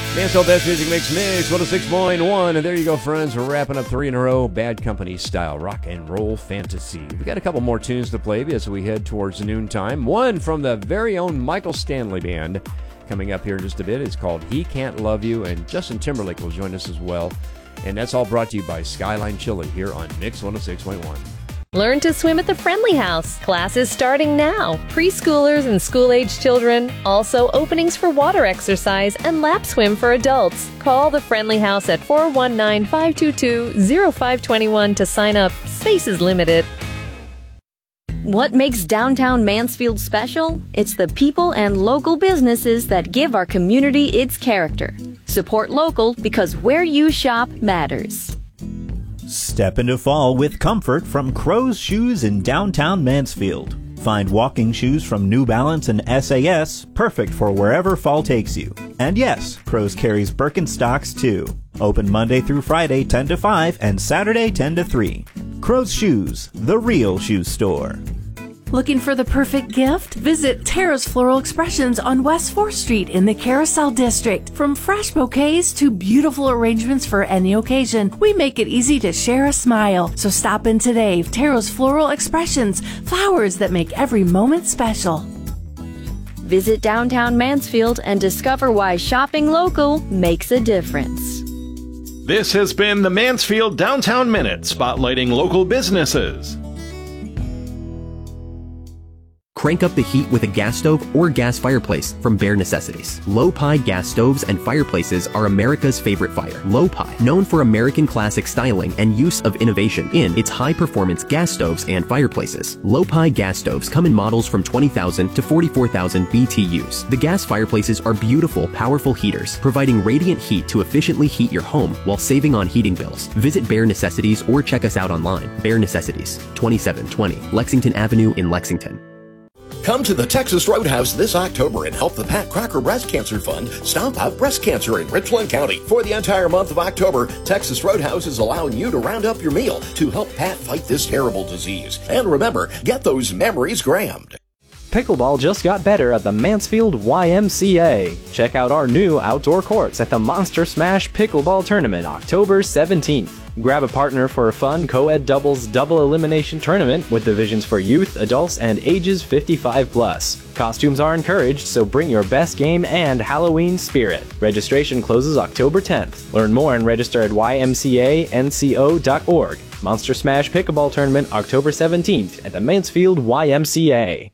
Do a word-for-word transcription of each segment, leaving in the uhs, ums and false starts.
Mansfield Best Music Mix Mix one oh six point one. And there you go, friends. We're wrapping up three in a row. Bad Company style rock and roll fantasy. We got a couple more tunes to play as we head towards noontime. One from the very own Michael Stanley Band coming up here in just a bit. It's called He Can't Love You. And Justin Timberlake will join us as well. And that's all brought to you by Skyline Chili here on Mix one oh six point one. Learn to swim at the Friendly House. Class is starting now. Preschoolers and school-age children. Also openings for water exercise and lap swim for adults. Call the Friendly House at four one nine, five two two, oh five two one to sign up. Space is limited. What makes downtown Mansfield special? It's the people and local businesses that give our community its character. Support local because where you shop matters. Step into fall with comfort from Crow's Shoes in downtown Mansfield. Find walking shoes from New Balance and S A S, perfect for wherever fall takes you. And yes, Crow's carries Birkenstocks too. Open Monday through Friday ten to five and Saturday ten to three. Crow's Shoes, the real shoe store. Looking for the perfect gift? Visit Tara's Floral Expressions on West fourth Street in the Carousel District. From fresh bouquets to beautiful arrangements for any occasion, we make it easy to share a smile. So stop in today. Tara's Floral Expressions, flowers that make every moment special. Visit downtown Mansfield and discover why shopping local makes a difference. This has been the Mansfield Downtown Minute, spotlighting local businesses. Crank up the heat with a gas stove or gas fireplace from Bare Necessities. Low-Pi gas stoves and fireplaces are America's favorite fire. Low-Pi, known for American classic styling and use of innovation in its high-performance gas stoves and fireplaces. Low-Pi gas stoves come in models from twenty thousand to forty-four thousand B T Us. The gas fireplaces are beautiful, powerful heaters, providing radiant heat to efficiently heat your home while saving on heating bills. Visit Bare Necessities or check us out online. Bare Necessities, twenty-seven twenty Lexington Avenue in Lexington. Come to the Texas Roadhouse this October and help the Pat Crocker Breast Cancer Fund stomp out breast cancer in Richland County. For the entire month of October, Texas Roadhouse is allowing you to round up your meal to help Pat fight this terrible disease. And remember, get those memories grammed. Pickleball just got better at the Mansfield Y M C A. Check out our new outdoor courts at the Monster Smash Pickleball Tournament October seventeenth. Grab a partner for a fun co-ed doubles double elimination tournament with divisions for youth, adults, and ages fifty-five plus. Costumes are encouraged, so bring your best game and Halloween spirit. Registration closes October tenth. Learn more and register at y m c a n c o dot org. Monster Smash Pickleball Tournament October seventeenth at the Mansfield Y M C A.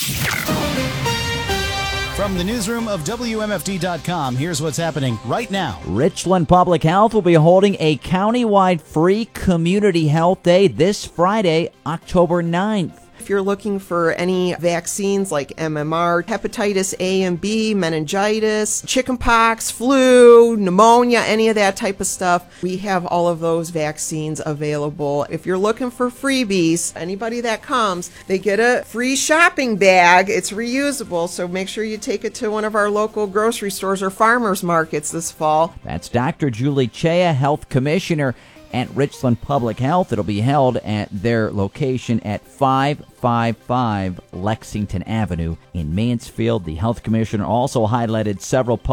From the newsroom of W M F D dot com, here's what's happening right now. Richland Public Health will be holding a countywide free community health day this Friday, October ninth. If you're looking for any vaccines like M M R, hepatitis A and B, meningitis, chickenpox, flu, pneumonia, any of that type of stuff, we have all of those vaccines available. If you're looking for freebies, anybody that comes, they get a free shopping bag. It's reusable, so make sure you take it to one of our local grocery stores or farmers markets this fall. That's Doctor Julie Chea, Health Commissioner at Richland Public Health. It'll be held at their location at five fifty-five Lexington Avenue in Mansfield. The Health Commissioner also highlighted several